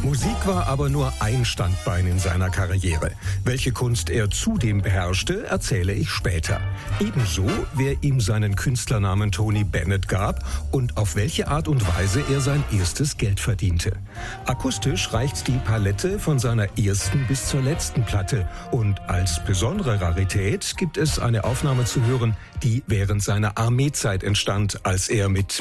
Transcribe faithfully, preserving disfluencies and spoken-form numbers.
Musik war aber nur ein Standbein in seiner Karriere. Welche Kunst er zudem beherrschte, erzähle ich später. Ebenso, wer ihm seinen Künstlernamen Tony Bennett gab und auf welche Art und Weise er sein erstes Geld verdiente. Akustisch reicht die Palette von seiner ersten bis zur letzten Platte und als besondere Rarität gibt es eine Aufnahme zu hören, die während seiner Armeezeit entstand, als er mit